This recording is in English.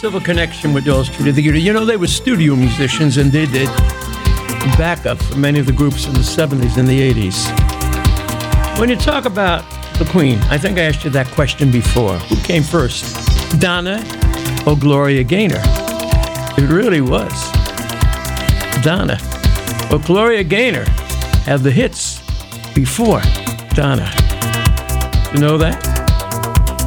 of a connection with Dole Street Theater. You know, they were studio musicians, and they did backup for many of the groups in the 70s and the 80s. When you talk about the Queen, I think I asked you that question before. Who came first, Donna or Gloria Gaynor? It really was Donna. But Gloria Gaynor had the hits before Donna. You know that?